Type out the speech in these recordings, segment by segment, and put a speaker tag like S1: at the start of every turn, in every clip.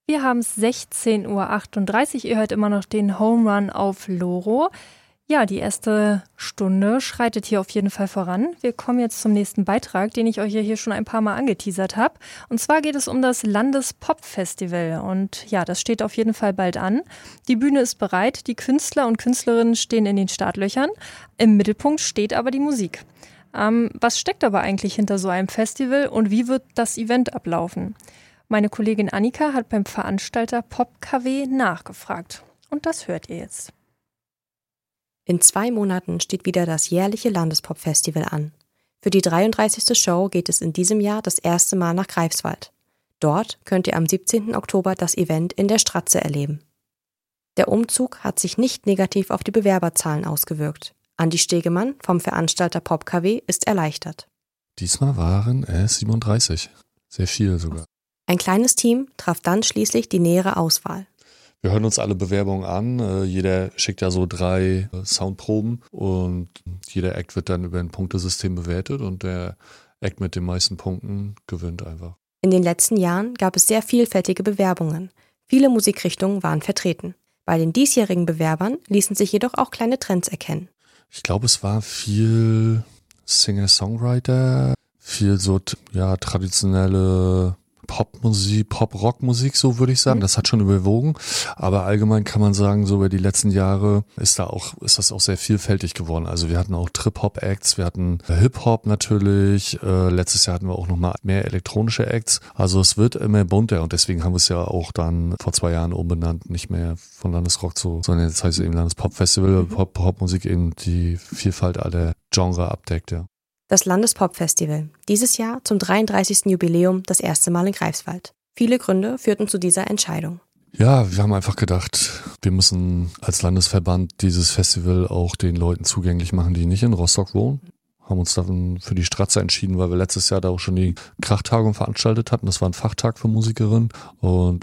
S1: Wir haben es 16:38 Uhr. Ihr hört immer noch den Home Run auf Loro. Ja, die erste Stunde schreitet hier auf jeden Fall voran. Wir kommen jetzt zum nächsten Beitrag, den ich euch ja hier schon ein paar Mal angeteasert habe. Und zwar geht es um das Landespop-Festival. Und ja, das steht auf jeden Fall bald an. Die Bühne ist bereit, die Künstler und Künstlerinnen stehen in den Startlöchern. Im Mittelpunkt steht aber die Musik. Was steckt aber eigentlich hinter so einem Festival und wie wird das Event ablaufen? Meine Kollegin Annika hat beim Veranstalter PopKW nachgefragt. Und das hört ihr jetzt.
S2: In 2 Monaten steht wieder das jährliche Landespop-Festival an. Für die 33. Show geht es in diesem Jahr das erste Mal nach Greifswald. Dort könnt ihr am 17. Oktober das Event in der Stratze erleben. Der Umzug hat sich nicht negativ auf die Bewerberzahlen ausgewirkt. Andi Stegemann vom Veranstalter PopKW ist erleichtert.
S3: Diesmal waren es 37. Sehr viel sogar.
S2: Ein kleines Team traf dann schließlich die nähere Auswahl.
S3: Wir hören uns alle Bewerbungen an. Jeder schickt ja so 3 Soundproben und jeder Act wird dann über ein Punktesystem bewertet und der Act mit den meisten Punkten gewinnt einfach.
S2: In den letzten Jahren gab es sehr vielfältige Bewerbungen. Viele Musikrichtungen waren vertreten. Bei den diesjährigen Bewerbern ließen sich jedoch auch kleine Trends erkennen.
S3: Ich glaube, es war viel Singer-Songwriter, viel so traditionelle Popmusik, Pop-Rock-Musik, so würde ich sagen. Das hat schon überwogen. Aber allgemein kann man sagen, so über die letzten Jahre ist das auch sehr vielfältig geworden. Also wir hatten auch Trip-Hop-Acts, wir hatten Hip-Hop natürlich. Letztes Jahr hatten wir auch noch mal mehr elektronische Acts. Also es wird immer bunter und deswegen haben wir es ja auch dann vor 2 Jahren umbenannt, nicht mehr von Landesrock zu, sondern jetzt heißt es eben Landespop-Festival, Pop-Musik eben die Vielfalt aller Genre abdeckt, ja.
S2: Das Landespop-Festival. Dieses Jahr zum 33. Jubiläum das erste Mal in Greifswald. Viele Gründe führten zu dieser Entscheidung.
S3: Ja, wir haben einfach gedacht, wir müssen als Landesverband dieses Festival auch den Leuten zugänglich machen, die nicht in Rostock wohnen. Haben uns dann für die Stratze entschieden, weil wir letztes Jahr da auch schon die Krachtagung veranstaltet hatten. Das war ein Fachtag für Musikerinnen. Und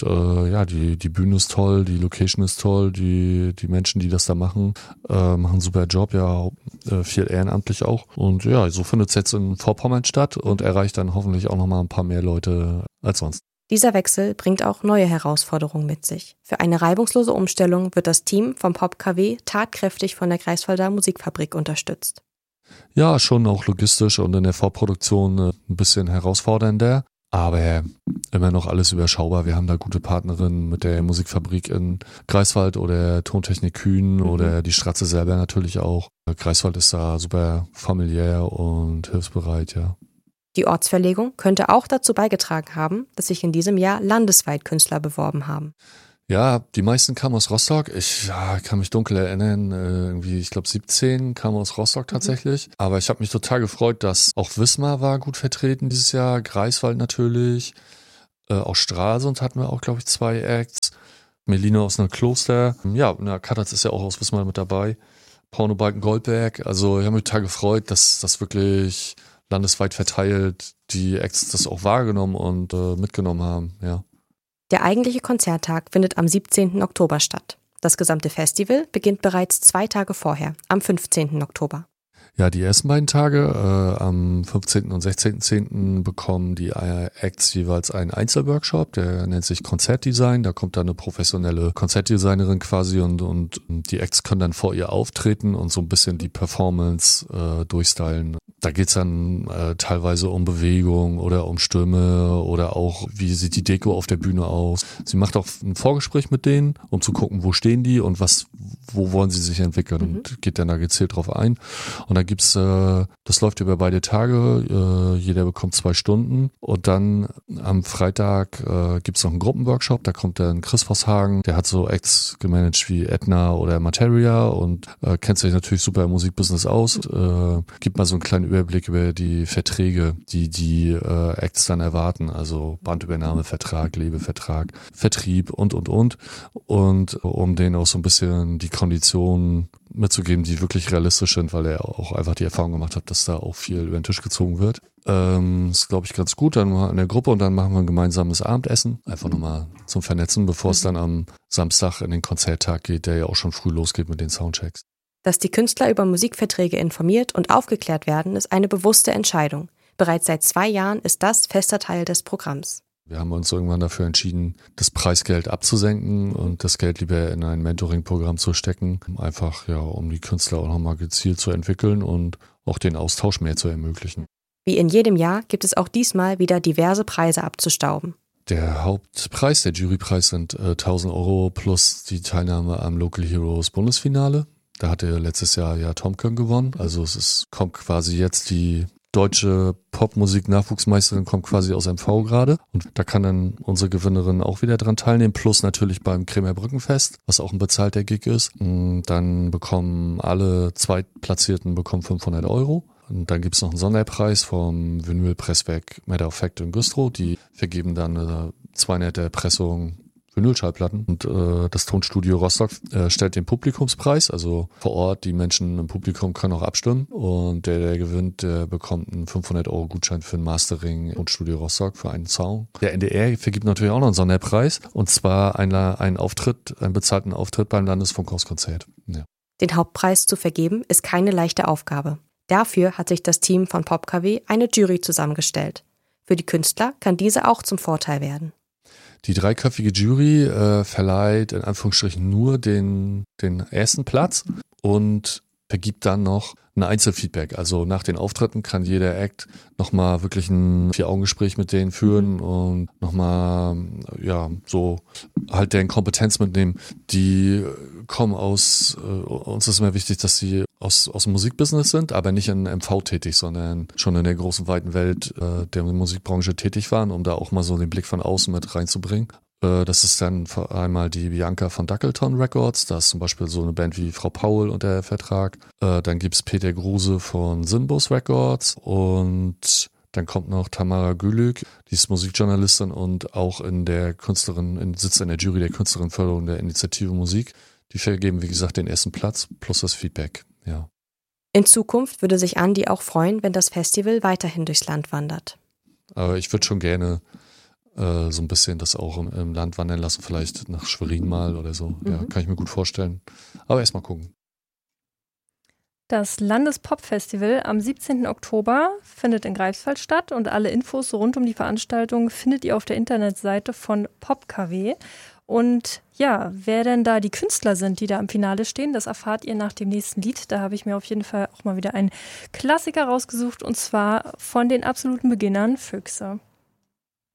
S3: die Bühne ist toll, die Location ist toll, die Menschen, die das da machen, machen einen super Job, ja, viel ehrenamtlich auch. Und ja, so findet es jetzt in Vorpommern statt und erreicht dann hoffentlich auch nochmal ein paar mehr Leute als sonst.
S2: Dieser Wechsel bringt auch neue Herausforderungen mit sich. Für eine reibungslose Umstellung wird das Team vom PopKW tatkräftig von der Greifswalder Musikfabrik unterstützt.
S3: Ja, schon auch logistisch und in der Vorproduktion ein bisschen herausfordernder, aber immer noch alles überschaubar. Wir haben da gute Partnerinnen mit der Musikfabrik in Greifswald oder Tontechnik Kühn oder die Stratze selber natürlich auch. Greifswald ist da super familiär und hilfsbereit, ja.
S2: Die Ortsverlegung könnte auch dazu beigetragen haben, dass sich in diesem Jahr landesweit Künstler beworben haben.
S3: Ja, die meisten kamen aus Rostock. Ich kann mich dunkel erinnern, irgendwie, ich glaube 17 kamen aus Rostock tatsächlich. Aber ich habe mich total gefreut, dass auch Wismar war gut vertreten dieses Jahr, Greifswald natürlich, auch Stralsund hatten wir auch, glaube ich, 2 Acts. Melina aus einer Kloster. Ja, Katterz ist ja auch aus Wismar mit dabei. Pornobalken Goldberg. Also ich habe mich total gefreut, dass das wirklich landesweit verteilt die Acts das auch wahrgenommen und mitgenommen haben, ja.
S2: Der eigentliche Konzerttag findet am 17. Oktober statt. Das gesamte Festival beginnt bereits 2 Tage vorher, am 15. Oktober.
S3: Ja, die ersten beiden Tage, am 15. und 16.10. bekommen die Acts jeweils einen Einzelworkshop, der nennt sich Konzertdesign. Da kommt dann eine professionelle Konzertdesignerin quasi und die Acts können dann vor ihr auftreten und so ein bisschen die Performance durchstylen. Da geht's dann teilweise um Bewegung oder um Stimme oder auch, wie sieht die Deko auf der Bühne aus. Sie macht auch ein Vorgespräch mit denen, um zu gucken, wo stehen die und wo wollen sie sich entwickeln und geht dann da gezielt drauf ein. Und dann gibt's, das läuft über beide Tage, jeder bekommt 2 Stunden und dann am Freitag gibt's noch einen Gruppenworkshop, da kommt dann Chris Vosshagen, der hat so Acts gemanagt wie Edna oder Materia und kennt sich natürlich super im Musikbusiness aus, gibt mal so einen kleinen Überblick über die Verträge, die Acts dann erwarten, also Bandübernahmevertrag, Lebevertrag, Vertrieb und um denen auch so ein bisschen die Konditionen mitzugeben, die wirklich realistisch sind, weil er auch einfach die Erfahrung gemacht hat, dass da auch viel über den Tisch gezogen wird. Ist, glaube ich, ganz gut. Dann mal in der Gruppe und dann machen wir ein gemeinsames Abendessen. Einfach nochmal zum Vernetzen, bevor es dann am Samstag in den Konzerttag geht, der ja auch schon früh losgeht mit den Soundchecks.
S2: Dass die Künstler über Musikverträge informiert und aufgeklärt werden, ist eine bewusste Entscheidung. Bereits seit 2 Jahren ist das fester Teil des Programms.
S3: Wir haben uns irgendwann dafür entschieden, das Preisgeld abzusenken und das Geld lieber in ein Mentoring-Programm zu stecken, einfach um die Künstler auch nochmal gezielt zu entwickeln und auch den Austausch mehr zu ermöglichen.
S2: Wie in jedem Jahr gibt es auch diesmal wieder diverse Preise abzustauben.
S3: Der Hauptpreis, der Jurypreis, sind 1.000 Euro plus die Teilnahme am Local Heroes Bundesfinale. Da hatte letztes Jahr ja Tomken gewonnen. Also kommt quasi jetzt die deutsche Popmusik-Nachwuchsmeisterin kommt quasi aus MV gerade. Und da kann dann unsere Gewinnerin auch wieder dran teilnehmen. Plus natürlich beim Kremer Brückenfest, was auch ein bezahlter Gig ist. Und dann bekommen alle Zweitplatzierten 500 Euro. Und dann gibt's noch einen Sonderpreis vom Vinylpresswerk Matter of Fact in Güstrow. Die vergeben dann eine 200er Pressung Vinylschallplatten. Und das Tonstudio Rostock stellt den Publikumspreis, also vor Ort, die Menschen im Publikum können auch abstimmen. Und der gewinnt, der bekommt einen 500 Euro Gutschein für ein Mastering Tonstudio Rostock für einen Song. Der NDR vergibt natürlich auch noch einen Sonderpreis. Und zwar einen bezahlten Auftritt beim Landesfunkhauskonzert. Ja.
S2: Den Hauptpreis zu vergeben ist keine leichte Aufgabe. Dafür hat sich das Team von PopKW eine Jury zusammengestellt. Für die Künstler kann diese auch zum Vorteil werden.
S3: Die dreiköpfige Jury verleiht in Anführungsstrichen nur den ersten Platz und vergibt dann noch ein Einzelfeedback. Also nach den Auftritten kann jeder Act nochmal wirklich ein 4-Augen-Gespräch mit denen führen und nochmal, so halt deren Kompetenz mitnehmen. Die kommen uns ist immer wichtig, dass sie aus dem Musikbusiness sind, aber nicht in MV tätig, sondern schon in der großen, weiten Welt der Musikbranche tätig waren, um da auch mal so den Blick von außen mit reinzubringen. Das ist dann einmal die Bianca von Duckleton Records, da ist zum Beispiel so eine Band wie Frau Paul unter Vertrag. Dann gibt's Peter Gruse von Sinbus Records und dann kommt noch Tamara Gülük, die ist Musikjournalistin und auch sitzt in der Jury der Künstlerinnenförderung der Initiative Musik. Die vergeben, wie gesagt, den ersten Platz plus das Feedback, ja.
S2: In Zukunft würde sich Andi auch freuen, wenn das Festival weiterhin durchs Land wandert.
S3: Aber ich würde schon gerne so ein bisschen das auch im Land wandern lassen, vielleicht nach Schwerin mal oder so. Ja, kann ich mir gut vorstellen. Aber erst mal gucken.
S1: Das Landespop-Festival am 17. Oktober findet in Greifswald statt und alle Infos rund um die Veranstaltung findet ihr auf der Internetseite von PopKW. Und ja, wer denn da die Künstler sind, die da im Finale stehen, das erfahrt ihr nach dem nächsten Lied. Da habe ich mir auf jeden Fall auch mal wieder einen Klassiker rausgesucht und zwar von den absoluten Beginnern Füchse.